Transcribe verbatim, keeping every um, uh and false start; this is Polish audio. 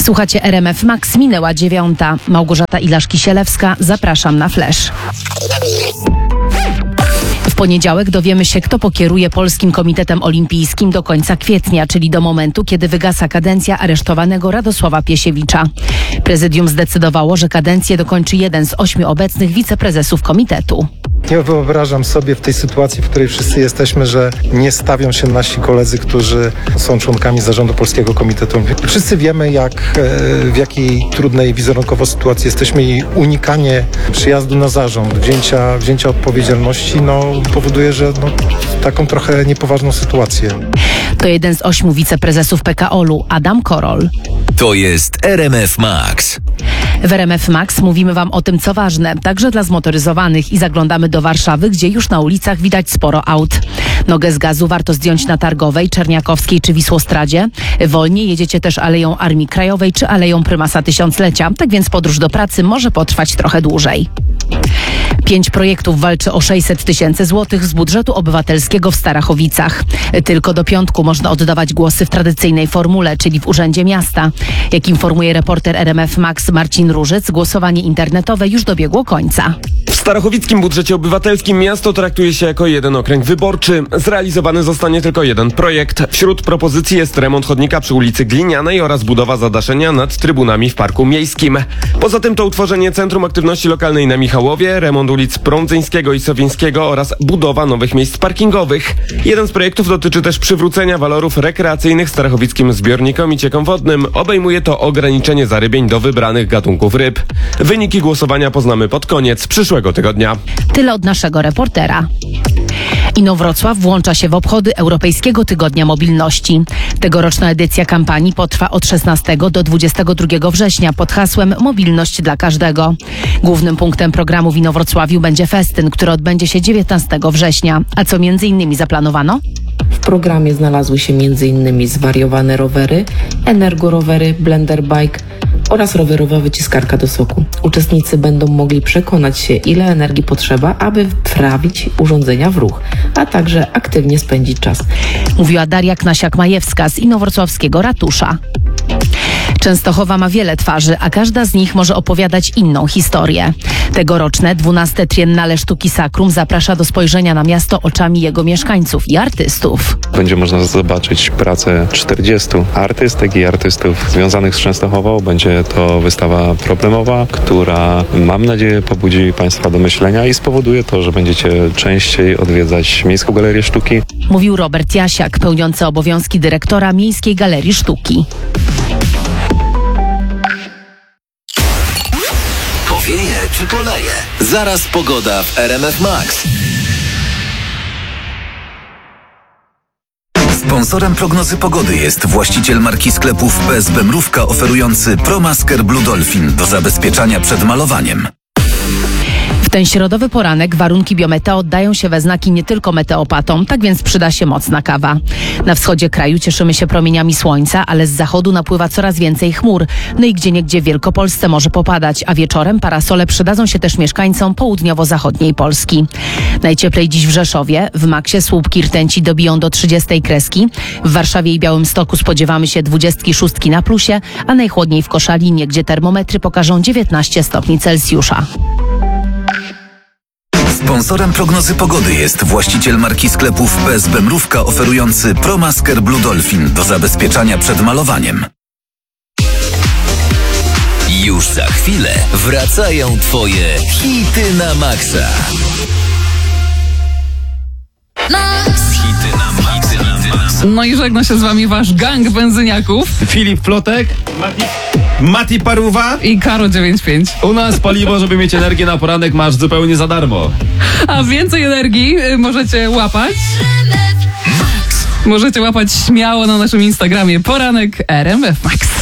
Słuchacie R M F Max, minęła dziewiąta. Małgorzata Ilaszki-Sielewska, zapraszam na Flash. W poniedziałek dowiemy się, kto pokieruje Polskim Komitetem Olimpijskim do końca kwietnia, czyli do momentu, kiedy wygasa kadencja aresztowanego Radosława Piesiewicza. Prezydium zdecydowało, że kadencję dokończy jeden z ośmiu obecnych wiceprezesów komitetu. Nie wyobrażam sobie w tej sytuacji, w której wszyscy jesteśmy, że nie stawią się nasi koledzy, którzy są członkami zarządu Polskiego Komitetu. Wszyscy wiemy, jak, w jakiej trudnej wizerunkowo sytuacji jesteśmy i unikanie przyjazdu na zarząd, wzięcia, wzięcia odpowiedzialności, no, powoduje, że no, taką trochę niepoważną sytuację. To jeden z ośmiu wiceprezesów P K O L u, Adam Korol. To jest R M F Max. W R M F Max mówimy Wam o tym, co ważne, także dla zmotoryzowanych, i zaglądamy do Warszawy, gdzie już na ulicach widać sporo aut. Nogę z gazu warto zdjąć na Targowej, Czerniakowskiej czy Wisłostradzie. Wolniej jedziecie też Aleją Armii Krajowej czy Aleją Prymasa Tysiąclecia, tak więc podróż do pracy może potrwać trochę dłużej. Pięć projektów walczy o sześćset tysięcy złotych z budżetu obywatelskiego w Starachowicach. Tylko do piątku można oddawać głosy w tradycyjnej formule, czyli w Urzędzie Miasta. Jak informuje reporter R M F Max Marcin Różyc, głosowanie internetowe już dobiegło końca. W starachowickim budżecie obywatelskim miasto traktuje się jako jeden okręg wyborczy. Zrealizowany zostanie tylko jeden projekt. Wśród propozycji jest remont chodnika przy ulicy Glinianej oraz budowa zadaszenia nad trybunami w Parku Miejskim. Poza tym to utworzenie Centrum Aktywności Lokalnej na Michałowie, remont ulic Prądzyńskiego i Sowińskiego oraz budowa nowych miejsc parkingowych. Jeden z projektów dotyczy też przywrócenia walorów rekreacyjnych starachowickim zbiornikom i ciekom wodnym. Obejmuje to ograniczenie zarybień do wybranych gatunków ryb. Wyniki głosowania poznamy pod koniec przyszłego tygodnia. Tyle od naszego reportera. Inowrocław włącza się w obchody Europejskiego Tygodnia Mobilności. Tegoroczna edycja kampanii potrwa od szesnastego do dwudziestego drugiego września pod hasłem Mobilność dla każdego. Głównym punktem programu w Inowrocławiu będzie festyn, który odbędzie się dziewiętnastego września. A co między innymi zaplanowano? W programie znalazły się między innymi zwariowane rowery, energorowery, blender bike oraz rowerowa wyciskarka do soku. Uczestnicy będą mogli przekonać się, ile energii potrzeba, aby wprawić urządzenia w ruch, a także aktywnie spędzić czas. Mówiła Daria Knasiak-Majewska z inowrocławskiego ratusza. Częstochowa ma wiele twarzy, a każda z nich może opowiadać inną historię. Tegoroczne dwunaste Triennale Sztuki Sakrum zaprasza do spojrzenia na miasto oczami jego mieszkańców i artystów. Będzie można zobaczyć pracę czterdziestu artystek i artystów związanych z Częstochową. Będzie to wystawa problemowa, która, mam nadzieję, pobudzi Państwa do myślenia i spowoduje to, że będziecie częściej odwiedzać Miejską Galerię Sztuki. Mówił Robert Jasiak, pełniący obowiązki dyrektora Miejskiej Galerii Sztuki. Powieje czy poleje? Zaraz pogoda w R M F Max. Sponsorem prognozy pogody jest właściciel marki sklepów P S B Mrówka, oferujący ProMasker Blue Dolphin do zabezpieczania przed malowaniem. W ten środowy poranek warunki biometeo oddają się we znaki nie tylko meteopatom, tak więc przyda się mocna kawa. Na wschodzie kraju cieszymy się promieniami słońca, ale z zachodu napływa coraz więcej chmur. No i gdzieniegdzie w Wielkopolsce może popadać, a wieczorem parasole przydadzą się też mieszkańcom południowo-zachodniej Polski. Najcieplej dziś w Rzeszowie, w Maksie słupki rtęci dobiją do trzydziestej kreski. W Warszawie i Białymstoku spodziewamy się dwudziestki szóstki na plusie, a najchłodniej w Koszalinie, gdzie termometry pokażą dziewiętnaście stopni Celsjusza. Sponsorem prognozy pogody jest właściciel marki sklepów P S B Mrówka, oferujący ProMasker Blue Dolphin do zabezpieczania przed malowaniem. Już za chwilę wracają Twoje hity na maksa. Max. Hity na maksa. No i żegna się z Wami Wasz gang benzyniaków Filip Plotek, Mati, Mati Paruwa i Karo dziewięć pięć. U nas paliwo, żeby mieć energię na poranek, masz zupełnie za darmo. A więcej energii y, możecie łapać Możecie łapać śmiało na naszym Instagramie Poranek R M F Max.